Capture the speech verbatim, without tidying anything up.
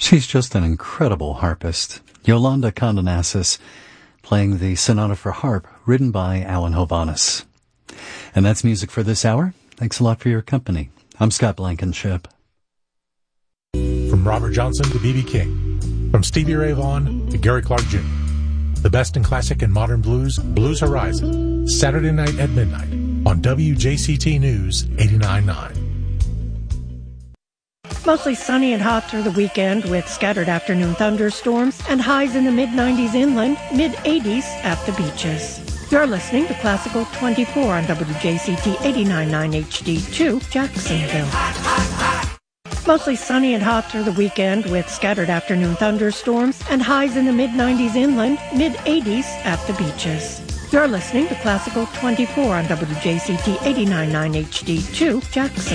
She's just an incredible harpist. Yolanda Condonassis playing the Sonata for Harp, written by Alan Hovhaness. And that's music for this hour. Thanks a lot for your company. I'm Scott Blankenship. From Robert Johnson to B B King. From Stevie Ray Vaughan to Gary Clark Junior The best in classic and modern blues, Blues Horizon. Saturday night at midnight on W J C T News eighty-nine point nine. Mostly sunny and hot through the weekend with scattered afternoon thunderstorms and highs in the mid nineties inland, mid eighties at the beaches. You're listening to Classical twenty-four on W J C T eighty-nine point nine H D two, Jacksonville. Mostly sunny and hot through the weekend with scattered afternoon thunderstorms and highs in the mid nineties inland, mid eighties at the beaches. You're listening to Classical twenty-four on W J C T eighty-nine point nine H D two, Jackson.